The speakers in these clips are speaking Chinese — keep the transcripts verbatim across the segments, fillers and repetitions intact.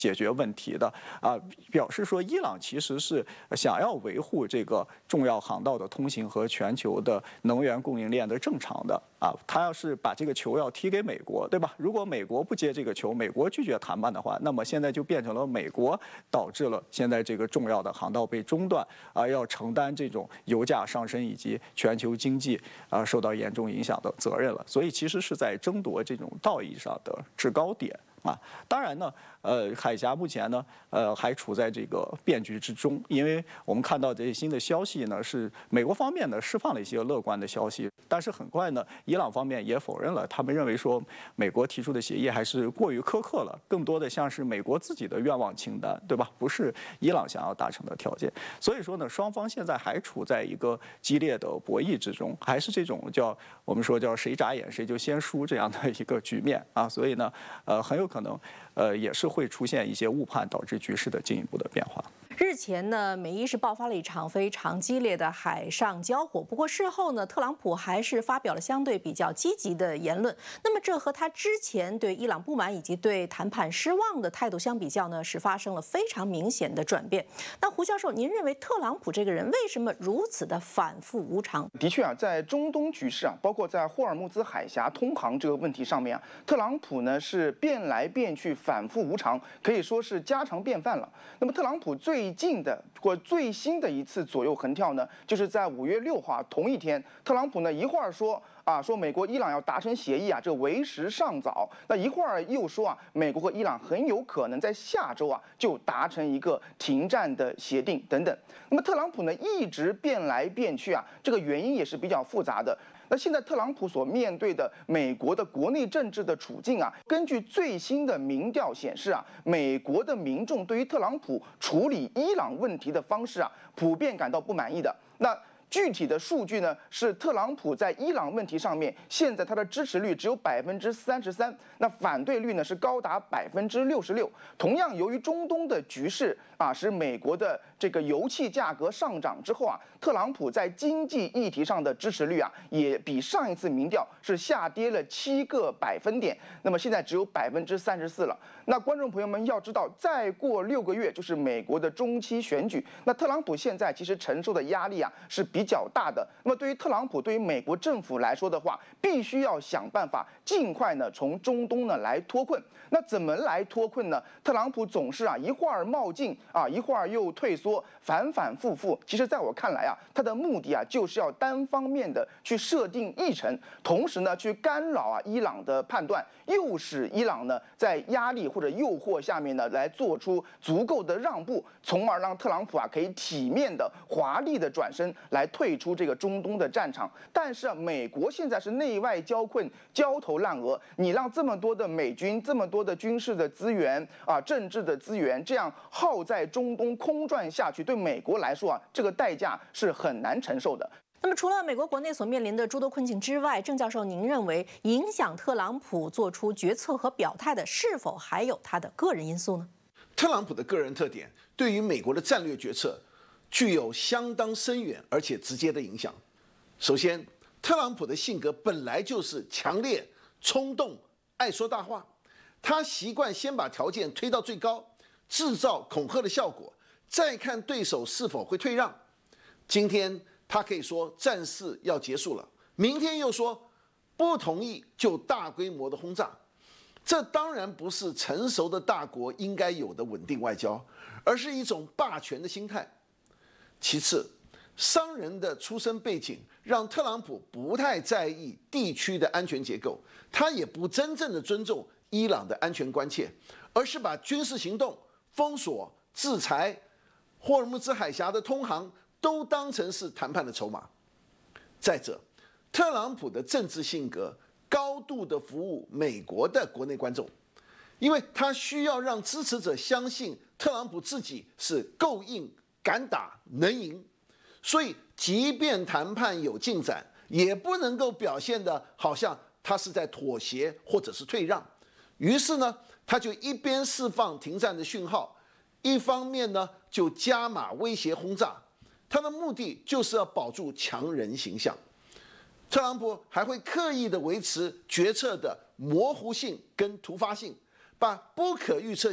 解决问题的啊，表示说伊朗其实是想要维护这个重要航道的通行和全球的能源供应链的正常的啊。他要是把这个球要踢给美国，对吧？如果美国不接这个球，美国拒绝谈判的话，那么现在就变成了美国导致了现在这个重要的航道被中断啊，要承担这种油价上升以及全球经济啊受到严重影响的责任了。所以其实是在争夺这种道义上的制高点。啊，当然呢，呃，海峡目前呢，呃，还处在这个变局之中，因为我们看到这些新的消息呢，是美国方面呢释放了一些乐观的消息，但是很快呢，伊朗方面也否认了，他们认为说美国提出的协议还是过于苛刻了，更多的像是美国自己的愿望清单，对吧？不是伊朗想要达成的条件，所以说呢，双方现在还处在一个激烈的博弈之中，还是这种叫我们说叫谁眨眼谁就先输这样的一个局面啊，所以呢，呃，很有可能，呃，也是会出现一些误判，导致局势的进一步的变化。 日前呢，美伊是爆发了一场非常激烈的海上交火。不过事后呢，特朗普还是发表了相对比较积极的言论。那么这和他之前对伊朗不满以及对谈判失望的态度相比较呢，是发生了非常明显的转变。那胡教授，您认为特朗普这个人为什么如此的反复无常？ 的确啊，在中东局势啊，包括在霍尔木兹海峡通航这个问题上面啊，特朗普呢是变来变去，反复无常，可以说是家常便饭了。那么特朗普最近的或最新的一次左右横跳呢，就是在五月六号同一天，特朗普呢一会儿说啊说美国伊朗要达成协议啊，这为时尚早，那一会儿又说啊，美国和伊朗很有可能在下周啊就达成一个停战的协定等等。那么特朗普呢一直变来变去啊，这个原因也是比较复杂的。那现在特朗普所面对的美国的国内政治的处境啊，根据最新的民调显示啊，美国的民众对于特朗普处理伊朗问题的方式啊，普遍感到不满意的。那具体的数据呢，是特朗普在伊朗问题上面，现在他的支持率只有百分之三十三，那反对率呢是高达百分之六十六。同样，由于中东的局势啊，使美国的这个油气价格上涨之后啊，特朗普在经济议题上的支持率啊，也比上一次民调是下跌了七个百分点，那么现在只有百分之三十四了。那观众朋友们要知道，再过六个月就是美国的中期选举，那特朗普现在其实承受的压力啊是比较大的。那么对于特朗普，对于美国政府来说的话，必须要想办法尽快呢从中东呢来脱困。那怎么来脱困呢？特朗普总是啊一会儿冒进啊，一会儿又退缩，反反复复。其实在我看来啊，他的目的啊就是要单方面的去设定议程，同时呢去干扰啊伊朗的判断，诱使伊朗呢在压力或者诱惑下面呢来做出足够的让步，从而让特朗普啊可以体面的、华丽的转身来退出这个中东的战场。但是啊，美国现在是内外交困、焦头烂额，你让这么多的美军、这么多的军事的资源啊、政治的资源这样耗在中东空转下去，对美国来说啊，这个代价是很难承受的。 那么，除了美国国内所面临的诸多困境之外，郑教授，您认为影响特朗普做出决策和表态的，是否还有他的个人因素呢？ 特朗普的个人特点对于美国的战略决策具有相当深远而且直接的影响。首先，特朗普的性格本来就是强烈、冲动、爱说大话，他习惯先把条件推到最高，制造恐吓的效果，再看对手是否会退让。今天他可以说战事要结束了，明天又说不同意就大规模的轰炸。这当然不是成熟的大国应该有的稳定外交，而是一种霸权的心态。其次，商人的出身背景让特朗普不太在意地区的安全结构，他也不真正的尊重伊朗的安全关切，而是把军事行动、封锁、制裁、霍尔木兹海峡的通航都当成是谈判的筹码。再者，特朗普的政治性格高度的服务美国的国内观众，因为他需要让支持者相信特朗普自己是够硬、敢打、能赢，所以即便谈判有进展，也不能够表现得好像他是在妥协或者是退让。于是呢，他就一边释放停战的讯号，一方面呢就加码威胁轰炸，他的目的就是要保住强人形象。特朗普还会刻意的维持决策的模糊性跟突发性，把不可预测性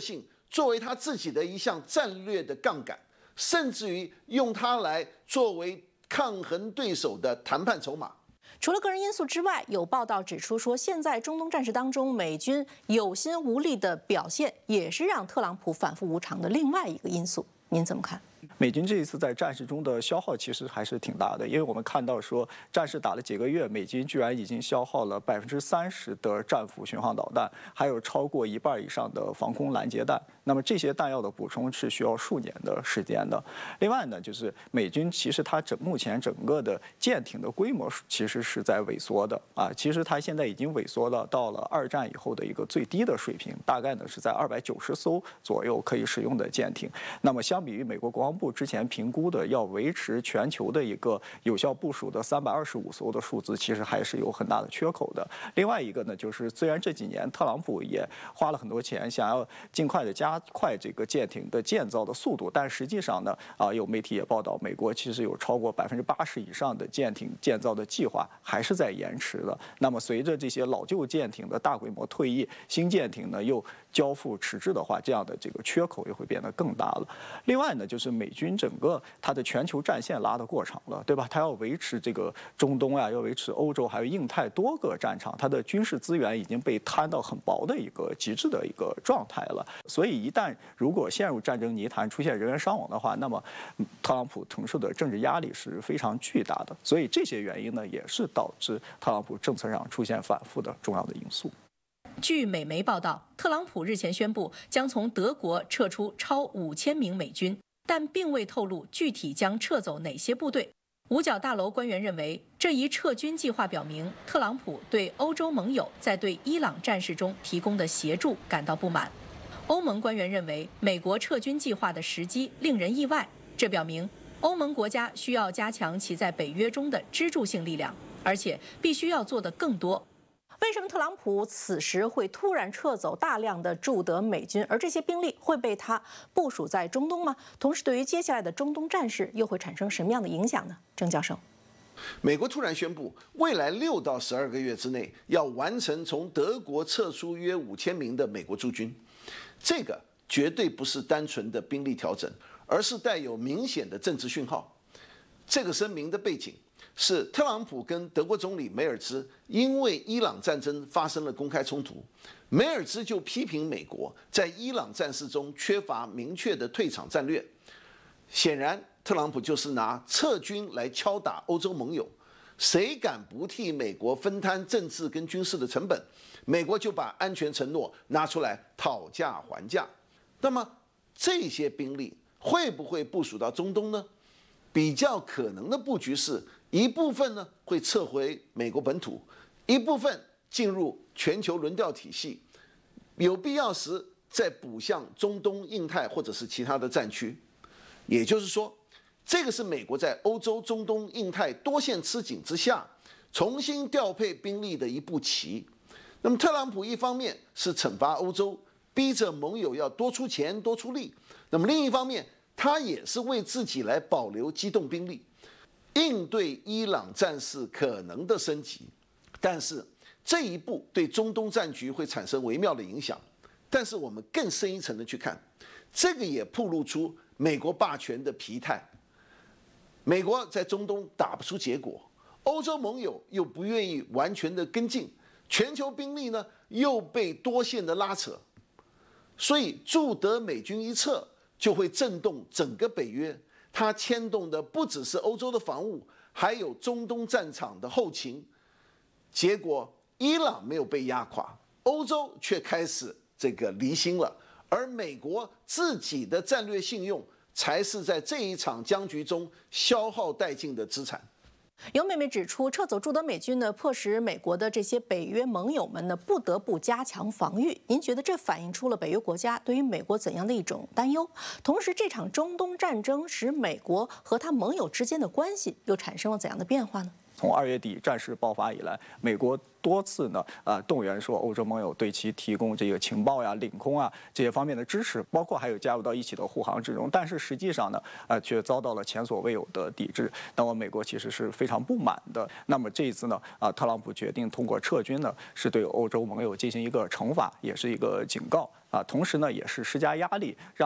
作为他自己的一项战略的杠杆，甚至于用它来作为抗衡对手的谈判筹码。 除了个人因素之外，有报道指出说，现在中东战事当中，美军有心无力的表现，也是让特朗普反复无常的另外一个因素。您怎么看？ 美军这一次在战事中的消耗其实还是挺大的，因为我们看到说战事打了几个月，美军居然已经消耗了百分之三十的战斧巡航导弹，还有超过一半以上的防空拦截弹。那么这些弹药的补充是需要数年的时间的。另外呢，就是美军其实它整目前整个的舰艇的规模其实是在萎缩的啊，其实它现在已经萎缩了到了二战以后的一个最低的水平，大概呢是在二百九十艘左右可以使用的舰艇。那么相比于美国国防部之前评估的要维持全球的一个有效部署的三百二十五艘的数字，其实还是有很大的缺口的。另外一个呢，就是虽然这几年特朗普也花了很多钱，想要尽快的加快这个舰艇的建造的速度，但实际上呢，啊，有媒体也报道，美国其实有超过百分之八十以上的舰艇建造的计划还是在延迟的。那么随着这些老旧舰艇的大规模退役，新舰艇呢又交付迟滞的话，这样的这个缺口也会变得更大了。另外呢，就是美军整个它的全球战线拉得过长了，对吧？它要维持这个中东啊，要维持欧洲还有印太多个战场，它的军事资源已经被摊到很薄的一个极致的一个状态了。所以一旦如果陷入战争泥潭，出现人员伤亡的话，那么特朗普承受的政治压力是非常巨大的。所以这些原因呢，也是导致特朗普政策上出现反复的重要的因素。 据美媒报道，特朗普日前宣布将从德国撤出超五千名美军，但并未透露具体将撤走哪些部队。五角大楼官员认为，这一撤军计划表明特朗普对欧洲盟友在对伊朗战事中提供的协助感到不满。欧盟官员认为，美国撤军计划的时机令人意外，这表明欧盟国家需要加强其在北约中的支柱性力量，而且必须要做得更多。为什么特朗普此时会突然撤走大量的驻德美军，而这些兵力会被他部署在中东吗？同时，对于接下来的中东战事又会产生什么样的影响呢？郑教授， 美国突然宣布，未来六到十二个月之内要完成从德国撤出约五千名的美国驻军，这个绝对不是单纯的兵力调整，而是带有明显的政治讯号。这个声明的背景是特朗普跟德国总理梅尔兹因为伊朗战争发生了公开冲突，梅尔兹就批评美国在伊朗战事中缺乏明确的退场战略。显然，特朗普就是拿撤军来敲打欧洲盟友，谁敢不替美国分摊政治跟军事的成本，美国就把安全承诺拿出来讨价还价。那么这些兵力会不会部署到中东呢？比较可能的布局是，一部分呢会撤回美国本土，一部分进入全球轮调体系，有必要时再补向中东、印太或者是其他的战区。也就是说，这个是美国在欧洲、中东、印太多线吃紧之下，重新调配兵力的一步棋。那么特朗普一方面是惩罚欧洲，逼着盟友要多出钱、多出力；那么另一方面，他也是为自己来保留机动兵力，应对伊朗战事可能的升级。但是这一步对中东战局会产生微妙的影响。但是我们更深一层的去看，这个也暴露出美国霸权的疲态。美国在中东打不出结果，欧洲盟友又不愿意完全的跟进，全球兵力呢又被多线的拉扯，所以驻德美军一撤，就会震动整个北约，它牵动的不只是欧洲的防务，还有中东战场的后勤。结果伊朗没有被压垮，欧洲却开始这个离心了，而美国自己的战略信用才是在这一场僵局中消耗殆尽的资产。 有美媒指出，撤走驻德美军呢，迫使美国的这些北约盟友们呢，不得不加强防御。您觉得这反映出了北约国家对于美国怎样的一种担忧？同时，这场中东战争使美国和他盟友之间的关系又产生了怎样的变化呢？ 从二月底战事爆发以来，美国多次呢，呃，动员说欧洲盟友对其提供这个情报呀、领空啊这些方面的支持，包括还有加入到一起的护航之中。但是实际上呢，呃，却遭到了前所未有的抵制。那么美国其实是非常不满的。那么这一次呢，啊、呃，特朗普决定通过撤军呢，是对欧洲盟友进行一个惩罚，也是一个警告啊、呃，同时呢，也是施加压力，让